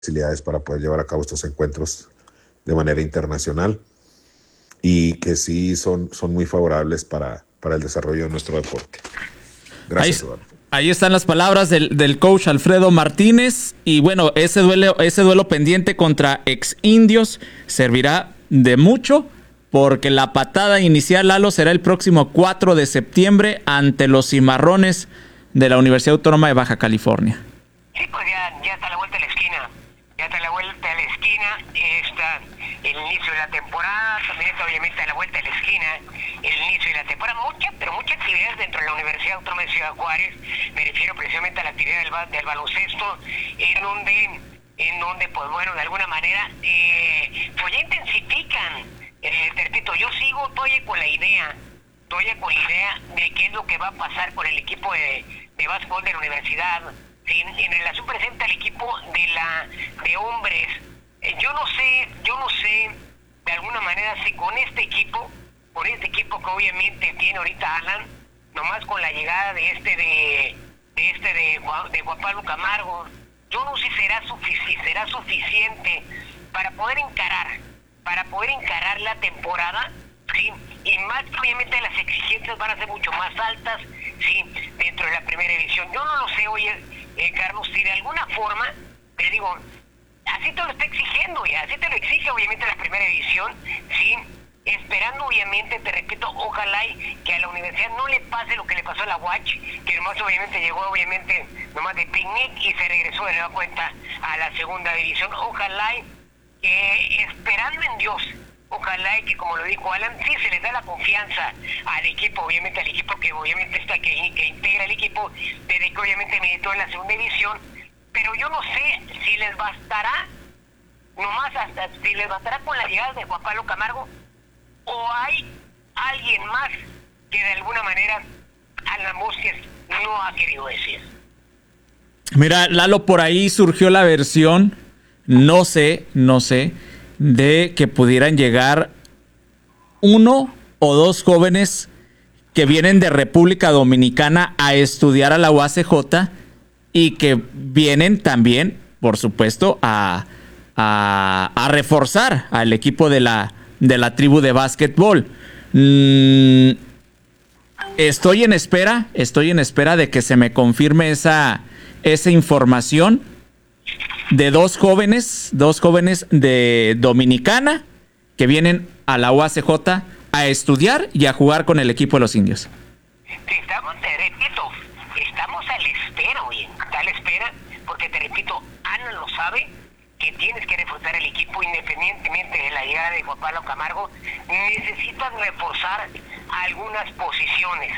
facilidades para poder llevar a cabo estos encuentros de manera internacional y que sí son muy favorables para el desarrollo de nuestro deporte. Gracias, Eduardo. Ahí están las palabras del coach Alfredo Martínez. Y bueno, ese duelo pendiente contra ex indios servirá de mucho, porque la patada inicial, Lalo, será el próximo 4 de septiembre ante los Cimarrones de la Universidad Autónoma de Baja California. Sí, pues ya está a la vuelta de la esquina. Ya está a la vuelta de la esquina. Está el inicio de la temporada. También está obviamente a la vuelta de la esquina el inicio de la temporada. Mucha actividad dentro de la Universidad Autónoma de Ciudad Juárez. Me refiero precisamente a la actividad del baloncesto, en donde pues bueno, de alguna manera pues ya intensifican. Te repito, yo sigo todavía con la idea de qué es lo que va a pasar con el equipo de básquetbol de la universidad. Sí, en relación presente al equipo de hombres, yo no sé de alguna manera si con este equipo que obviamente tiene ahorita Alan, nomás con la llegada de Juan Pablo Camargo, yo no sé si será suficiente para poder encarar la temporada, sí, y más que obviamente las exigencias van a ser mucho más altas, sí, dentro de la primera división. Yo no lo sé, oye, Carlos, si de alguna forma, te digo, así te lo está exigiendo, y así te lo exige obviamente la primera división, sí, esperando obviamente, te repito, ojalá que a la universidad no le pase lo que le pasó a la UACH, que nomás obviamente llegó obviamente nomás de picnic y se regresó de nueva cuenta a la segunda división. Ojalá que, esperando en Dios, ojalá que, como lo dijo Alan, sí se les da la confianza al equipo, obviamente al equipo que obviamente está que integra el equipo, desde que obviamente militó en la segunda división, pero yo no sé si les bastará con la llegada de Juan Pablo Camargo, o hay alguien más que de alguna manera Alan Vázquez no ha querido decir. Mira, Lalo, por ahí surgió la versión, no sé, de que pudieran llegar 1 o 2 jóvenes que vienen de República Dominicana a estudiar a la UACJ y que vienen también, por supuesto, a reforzar al equipo de la tribu de básquetbol. Estoy en espera de que se me confirme esa información de dos jóvenes de Dominicana que vienen a la UACJ a estudiar y a jugar con el equipo de los indios. Te repito, estamos a la espera, oye, a la espera, porque te repito, Ana lo sabe, que tienes que reforzar el equipo independientemente de la llegada de Juan Pablo Camargo. Necesitas reforzar algunas posiciones,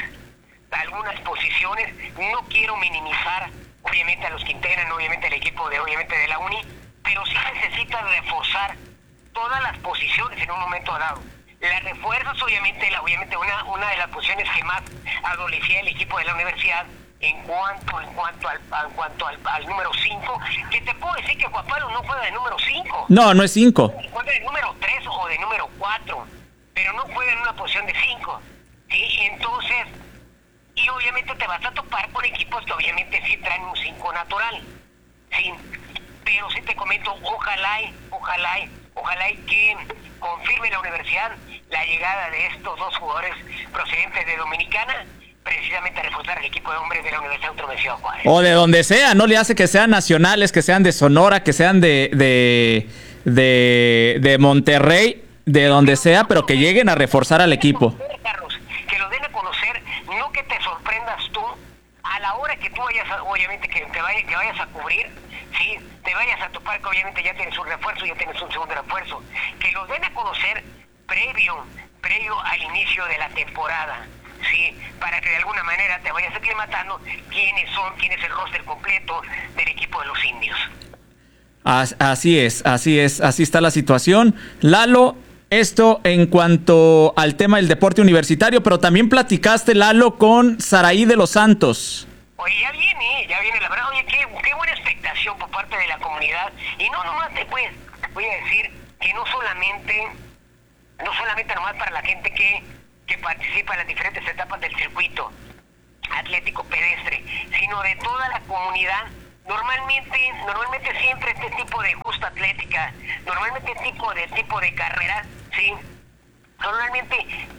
no quiero minimizar obviamente a los que integran obviamente el equipo de la Uni, pero sí necesitas reforzar todas las posiciones en un momento dado. Las refuerzas obviamente una de las posiciones que más adolecía el equipo de la universidad en cuanto al número 5, que te puedo decir que Juan Pablo no juega de número 5. No es 5. Juega de número 3 o de número 4, pero no juega en una posición de 5. ¿Sí? Entonces, y obviamente te vas a topar con equipos que obviamente sí traen un 5 natural. Sí, pero sí te comento, ojalá y que confirme la universidad la llegada de estos dos jugadores procedentes de Dominicana, precisamente a reforzar el equipo de hombres de la Universidad Autónoma de Ciudad Juárez. O de donde sea, no le hace que sean nacionales, que sean de Sonora, que sean de Monterrey, de donde sea, pero que lleguen a reforzar al equipo. Carlos, que los den a conocer, no que te sorprendas tú a la hora que tú vayas, obviamente que vayas a cubrir, sí, te vayas a topar que obviamente ya tienes un refuerzo, ya tienes un segundo refuerzo, que los den a conocer previo al inicio de la temporada. Sí, para que de alguna manera te vayas aclimatando quién es el roster completo del equipo de los indios. Así está la situación. Lalo, esto en cuanto al tema del deporte universitario, pero también platicaste, Lalo, con Saraí de los Santos. Oye, ya viene, la verdad, oye, qué buena expectación por parte de la comunidad. Y no nomás te voy a decir que no solamente nomás para la gente que participa en las diferentes etapas del circuito atlético pedestre, sino de toda la comunidad Normalmente siempre este tipo de justa atlética, normalmente tipo de carrera, sí, normalmente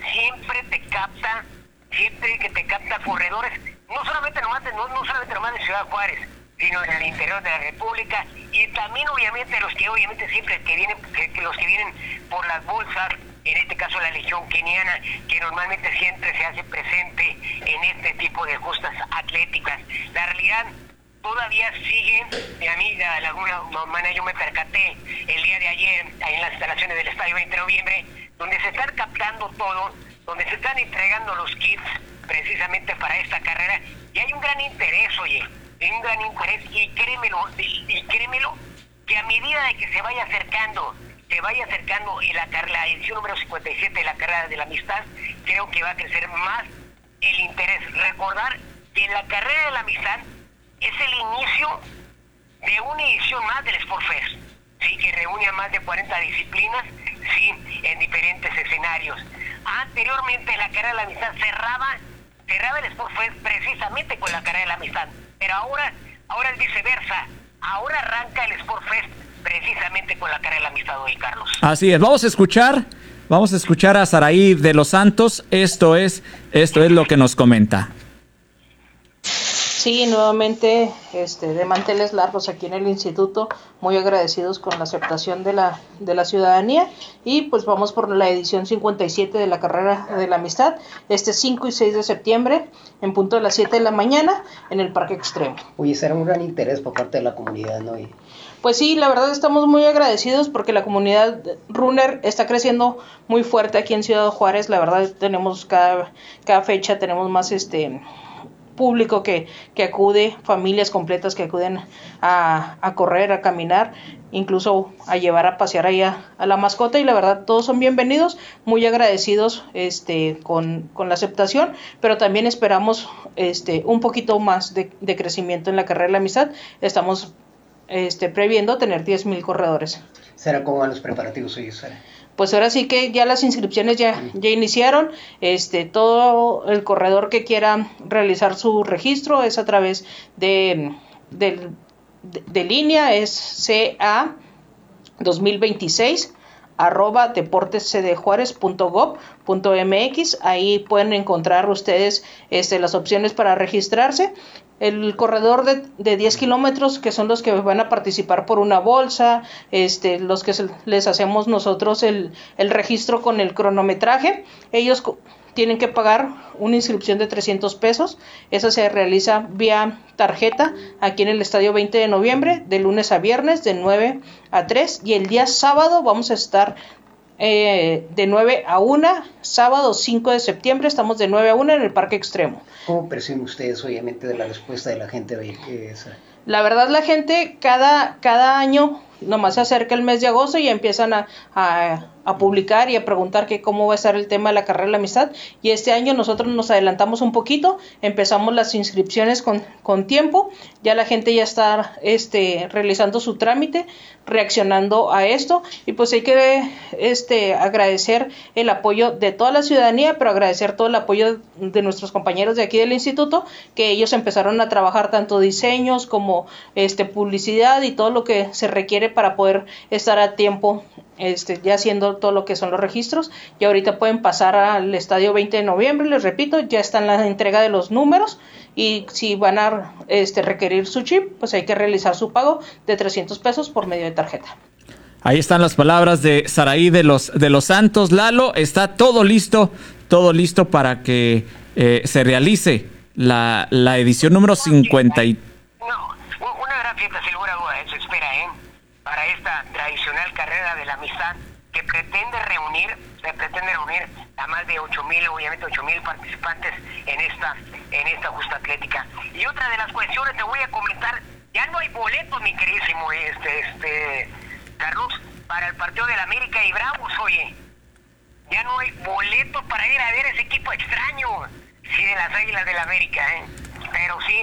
siempre que te capta corredores, no solamente nomás de Ciudad Juárez, sino en el interior de la República, y también obviamente los que vienen por las bolsas, en este caso la Legión Keniana, que normalmente siempre se hace presente en este tipo de justas atléticas. La realidad todavía siguen, y a mí de alguna manera yo me percaté el día de ayer en las instalaciones del Estadio 20 de Noviembre, donde se están captando todo, donde se están entregando los kits precisamente para esta carrera, y hay un gran interés, y créemelo, que a medida de que se vaya acercando la edición número 57 de la carrera de la amistad, creo que va a crecer más el interés. Recordar que la carrera de la amistad es el inicio de una edición más del Sport Fest, sí, que reúne a más de 40 disciplinas, sí, en diferentes escenarios. Anteriormente la carrera de la amistad cerraba el Sport Fest precisamente con la carrera de la amistad, pero ahora es viceversa. Ahora arranca el Sport Fest precisamente con la carrera de la amistad, hoy, Carlos. Así es, vamos a escuchar a Saraí de los Santos. Esto es lo que nos comenta. Sí, nuevamente de manteles largos aquí en el instituto, muy agradecidos con la aceptación de la ciudadanía, y pues vamos por la edición 57 de la carrera de la amistad, 5 y 6 de septiembre, en punto de las 7 de la mañana, en el Parque Extremo. Oye, será un gran interés por parte de la comunidad, ¿no? Pues sí, la verdad estamos muy agradecidos porque la comunidad runner está creciendo muy fuerte aquí en Ciudad Juárez. La verdad tenemos cada fecha tenemos más público que acude, familias completas que acuden a correr, a caminar, incluso a llevar a pasear ahí a la mascota, y la verdad todos son bienvenidos, muy agradecidos con la aceptación, pero también esperamos un poquito más de crecimiento en la carrera de la amistad. Estamos previendo tener 10,000 corredores. ¿Será cómo van los preparativos hoy, Sara? Pues ahora sí que ya las inscripciones ya iniciaron. Todo el corredor que quiera realizar su registro es a través de línea, es CA 2026 @deportescdjuarez.gov.mx. Ahí pueden encontrar ustedes las opciones para registrarse. El corredor de 10 kilómetros, que son los que van a participar por una bolsa, los que les hacemos nosotros el registro con el cronometraje, ellos tienen que pagar una inscripción de 300 pesos. Esa se realiza vía tarjeta aquí en el Estadio 20 de Noviembre, de lunes a viernes, de 9 a 3, y el día sábado vamos a estar de 9 a 1, sábado 5 de septiembre, estamos de 9 a 1 en el Parque Extremo. ¿Cómo perciben ustedes, obviamente, de la respuesta de la gente hoy? La verdad, la gente cada año, nomás se acerca el mes de agosto y empiezan a publicar y a preguntar que cómo va a estar el tema de la carrera de la amistad, y este año nosotros nos adelantamos un poquito, empezamos las inscripciones con tiempo, ya la gente ya está realizando su trámite, reaccionando a esto, y pues hay que agradecer el apoyo de toda la ciudadanía, pero agradecer todo el apoyo de nuestros compañeros de aquí del instituto, que ellos empezaron a trabajar tanto diseños como publicidad y todo lo que se requiere para poder estar a tiempo ya haciendo todo lo que son los registros. Y ahorita pueden pasar al Estadio 20 de Noviembre, les repito, ya está en la entrega de los números, y si van a requerir su chip, pues hay que realizar su pago de 300 pesos por medio de tarjeta. Ahí están las palabras de Saraí de los Santos. Lalo, está todo listo para que se realice la edición número 50. Una gran fiesta sin lugar a dudas se espera, para esta tradicional carrera de la amistad, que pretende reunir a más de 8,000, obviamente 8,000 participantes en esta justa atlética. Y otra de las cuestiones te voy a comentar, ya no hay boletos, mi queridísimo Carlos, para el partido de la América y Bravos, oye. Ya no hay boletos para ir a ver ese equipo extraño, sí, de las Águilas del la América, pero sí,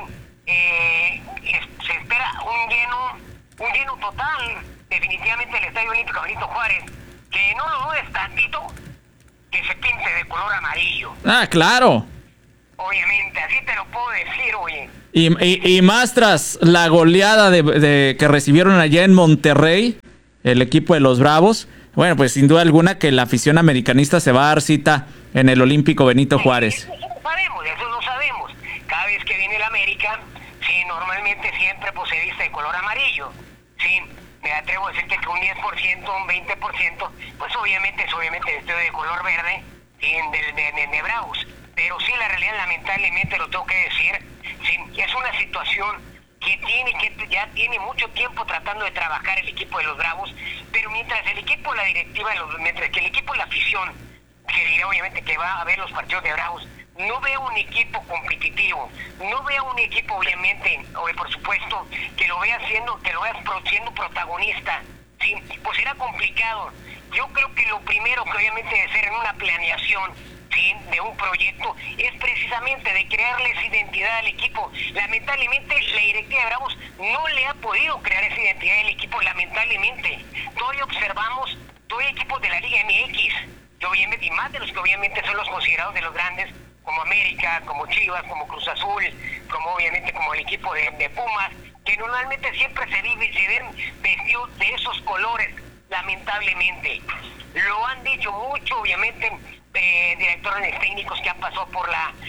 se espera un lleno total, definitivamente el Estadio Olímpico Benito Juárez, que no lo dudes tantito, que se pinte de color amarillo. Ah, claro. Obviamente, así te lo puedo decir, oye. Y más tras la goleada de que recibieron allá en Monterrey, el equipo de los Bravos, bueno, pues sin duda alguna que la afición americanista se va a dar cita en el Olímpico Benito Juárez. Eso lo sabemos. Cada vez que viene el América, sí, normalmente siempre pues se viste de color amarillo. Sí, me atrevo a decirte que un 10%, un 20%, pues obviamente vestido de color verde, sí, de Bravos. Pero sí, la realidad, lamentablemente, lo tengo que decir, sí, es una situación que ya tiene mucho tiempo tratando de trabajar el equipo de los Bravos, pero mientras el equipo, la directiva, mientras que el equipo, la afición, que dirá obviamente que va a ver los partidos de Bravos, no veo un equipo competitivo, no veo un equipo obviamente, o por supuesto, que lo vea siendo protagonista, sí, pues será complicado. Yo creo que lo primero que obviamente debe ser en una planeación, sí, de un proyecto, es precisamente de crearles identidad al equipo. Lamentablemente la directiva de Bravos no le ha podido crear esa identidad al equipo, lamentablemente. Todavía observamos, equipos de la Liga MX, que obviamente, y más de los que obviamente son los considerados de los grandes, como América, como Chivas, como Cruz Azul, como obviamente como el equipo de Pumas, que normalmente siempre se ven vestidos de esos colores, lamentablemente. Lo han dicho mucho, obviamente, directores técnicos que han pasado por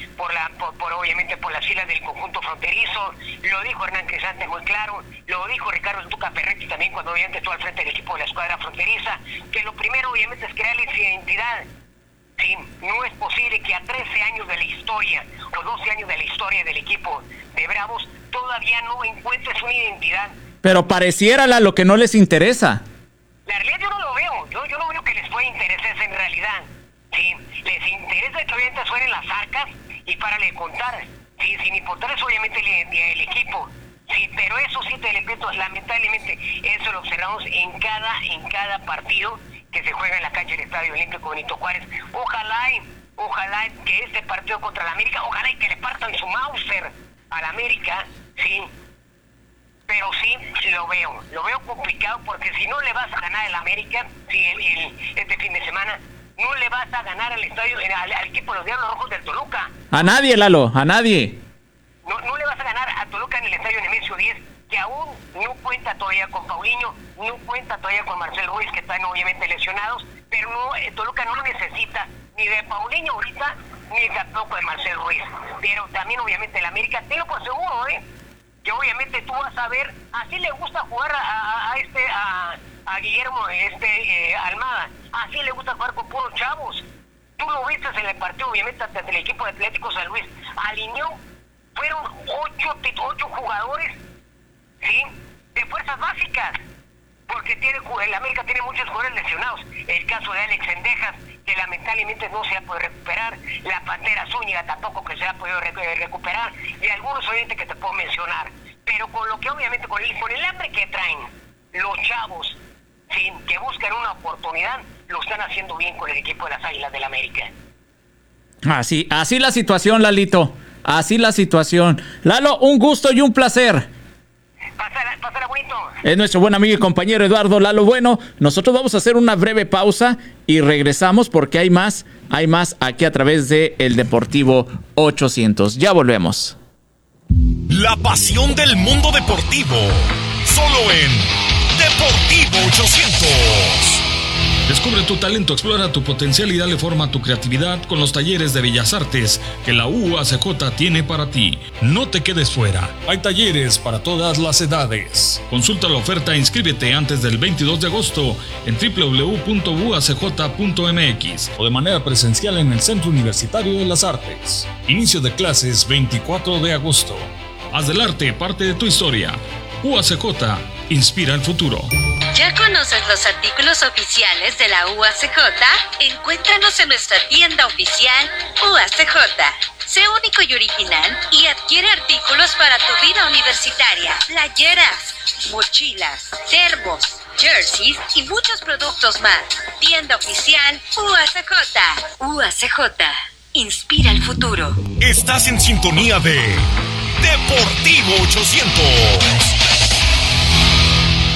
obviamente por las filas del conjunto fronterizo. Lo dijo Hernán Cristante muy claro, lo dijo Ricardo Tuca Ferretti también cuando obviamente estuvo al frente del equipo de la escuadra fronteriza, que lo primero obviamente es crearles identidad. Sí, no es posible que a 13 años de la historia o 12 años de la historia del equipo de Bravos todavía no encuentres una identidad. Pero pareciera lo que no les interesa. La realidad yo no lo veo, yo no veo que les pueda interesar en realidad. Sí, les interesa que obviamente suenen las arcas y párale de contar. Sí, sin importar eso obviamente el equipo. Sí, pero eso sí te repito, lamentablemente eso lo observamos en cada partido que se juega en la cancha del Estadio Olímpico Benito Juárez. Ojalá que este partido contra la América, ojalá y que le partan su Mauser a la América, sí. Pero sí, lo veo complicado, porque si no le vas a ganar al América, sí, este fin de semana, no le vas a ganar al estadio, al equipo de los Diablos Rojos del Toluca. A nadie, Lalo, a nadie. No le vas a ganar a Toluca en el estadio Nemesio 10, que aún no cuenta todavía con Paulinho, no cuenta todavía con Marcel Ruiz, que están obviamente lesionados, pero Toluca no necesita ni de Paulinho ahorita, ni tampoco de Marcel Ruiz. Pero también obviamente el América, tengo por seguro, que obviamente tú vas a ver, así le gusta jugar a Guillermo Almada, así le gusta jugar con puros chavos. Tú lo viste en el partido, obviamente, ante el equipo de Atlético San Luis, alineó, fueron 8 jugadores, ¿sí?, de fuerzas básicas, porque el América tiene muchos jugadores lesionados. El caso de Alex Sendejas, que lamentablemente no se ha podido recuperar, la Pantera Zúñiga tampoco que se ha podido recuperar, y algunos obviamente que te puedo mencionar. Pero con lo que obviamente, con el hambre que traen los chavos, ¿sí?, que buscan una oportunidad, lo están haciendo bien con el equipo de las Águilas del América. Así la situación, Lalito. Así la situación. Lalo, un gusto y un placer. Pásala bonito. Es nuestro buen amigo y compañero Eduardo Lalo Bueno. Nosotros vamos a hacer una breve pausa y regresamos porque hay más aquí a través de El Deportivo 800. Ya volvemos. La pasión del mundo deportivo, solo en Deportivo 800. Descubre tu talento, explora tu potencial y dale forma a tu creatividad con los talleres de Bellas Artes que la UACJ tiene para ti. No te quedes fuera. Hay talleres para todas las edades. Consulta la oferta e inscríbete antes del 22 de agosto en www.uacj.mx o de manera presencial en el Centro Universitario de las Artes. Inicio de clases 24 de agosto. Haz del arte parte de tu historia. UACJ inspira el futuro. ¿Ya conoces los artículos oficiales de la UACJ? Encuéntranos en nuestra tienda oficial UACJ. Sé único y original y adquiere artículos para tu vida universitaria. Playeras, mochilas, termos, jerseys y muchos productos más. Tienda oficial UACJ. UACJ inspira el futuro. Estás en sintonía de Deportivo 800.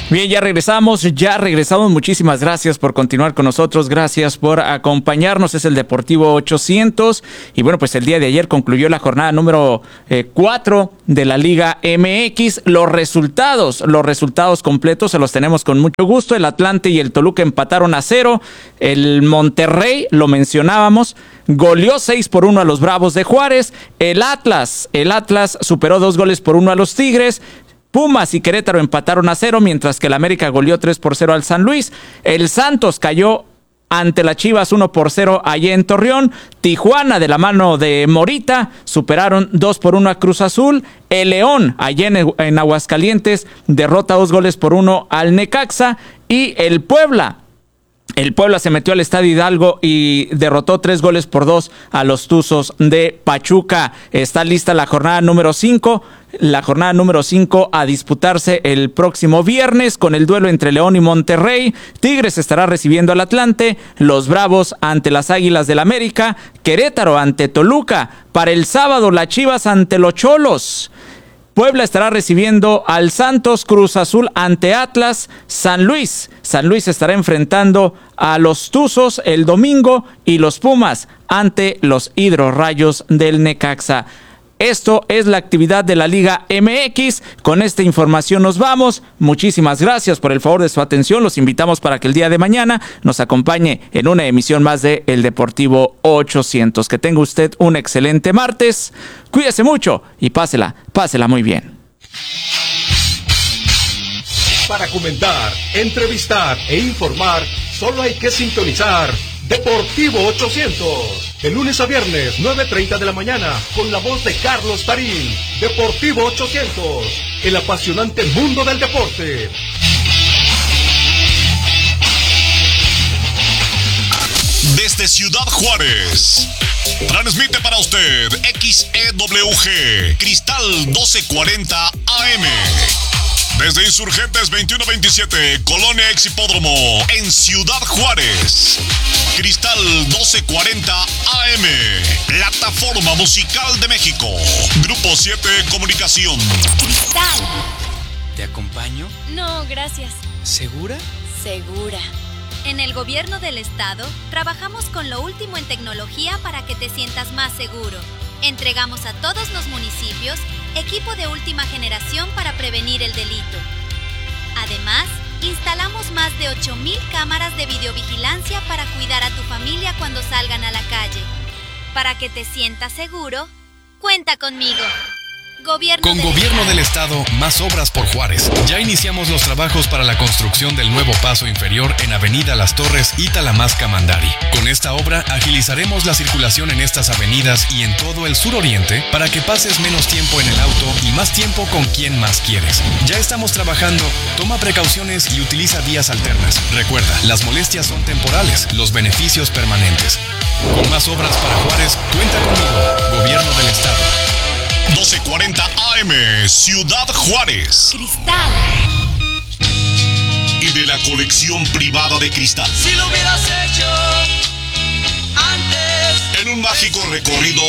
Bien, ya regresamos. Muchísimas gracias por continuar con nosotros. Gracias por acompañarnos. Es el Deportivo 800. Y bueno, pues el día de ayer concluyó la jornada número 4 de la Liga MX. Los resultados completos se los tenemos con mucho gusto. El Atlante y el Toluca empataron a 0. El Monterrey, lo mencionábamos, goleó 6-1 a los Bravos de Juárez. El Atlas superó 2-1 a los Tigres. Pumas y Querétaro empataron a 0, mientras que el América goleó 3-0 al San Luis. El Santos cayó ante las Chivas 1-0 allá en Torreón. Tijuana, de la mano de Morita, superaron 2-1 a Cruz Azul. El León, allá en Aguascalientes, derrota 2-1 al Necaxa. Y el Puebla se metió al Estadio Hidalgo y derrotó 3-2 a los Tuzos de Pachuca. Está lista la jornada número 5. La jornada número 5 a disputarse el próximo viernes con el duelo entre León y Monterrey. Tigres estará recibiendo al Atlante, los Bravos ante las Águilas del América, Querétaro ante Toluca. Para el sábado, las Chivas ante los Cholos. Puebla estará recibiendo al Santos, Cruz Azul ante Atlas, San Luis estará enfrentando a los Tuzos el domingo y los Pumas ante los Hidrorrayos del Necaxa. Esto es la actividad de la Liga MX. Con esta información nos vamos. Muchísimas gracias por el favor de su atención. Los invitamos para que el día de mañana nos acompañe en una emisión más de El Deportivo 800. Que tenga usted un excelente martes. Cuídese mucho y pásela muy bien. Para comentar, entrevistar e informar, solo hay que sintonizar Deportivo 800. De lunes a viernes, 9:30 de la mañana, con la voz de Carlos Tarín. Deportivo 800, el apasionante mundo del deporte. Desde Ciudad Juárez, transmite para usted XEWG, Cristal 1240 AM. Desde Insurgentes 2127, Colonia Ex Hipódromo, en Ciudad Juárez. Cristal 1240 AM, Plataforma Musical de México. Grupo 7 Comunicación. Cristal. ¿Te acompaño? No, gracias. ¿Segura? Segura. En el Gobierno del Estado, trabajamos con lo último en tecnología para que te sientas más seguro. Entregamos a todos los municipios equipo de última generación para prevenir el delito. Además, instalamos más de 8,000 cámaras de videovigilancia para cuidar a tu familia cuando salgan a la calle. Para que te sientas seguro, cuenta conmigo. Con Gobierno del Estado, más obras por Juárez. Ya iniciamos los trabajos para la construcción del nuevo paso inferior en Avenida Las Torres y Talamasca-Mandari. Con esta obra agilizaremos la circulación en estas avenidas y en todo el suroriente para que pases menos tiempo en el auto y más tiempo con quien más quieres. Ya estamos trabajando, toma precauciones y utiliza vías alternas. Recuerda, las molestias son temporales, los beneficios permanentes. Con más obras para Juárez, cuenta conmigo, Gobierno del Estado. 1240 AM, Ciudad Juárez. Cristal. Y de la colección privada de Cristal. Si lo hubieras hecho antes. En un mágico recorrido